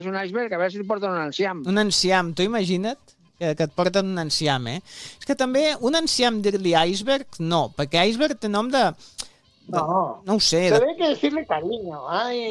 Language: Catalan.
És un iceberg, a veure si et porten un enciam. Un enciam, tu imagina't que et porten un enciam, eh? És que també un enciam dir-li iceberg, no, perquè iceberg té nom de No, no ho sé, se ve que decirle cariño. Ay,